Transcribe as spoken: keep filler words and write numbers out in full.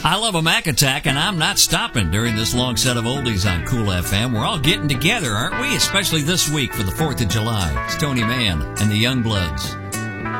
I love a Mac Attack, and I'm not stopping during this long set of oldies on Cool F M. We're all getting together, aren't we? Especially this week for the fourth of July. It's Tony Mann and the Youngbloods.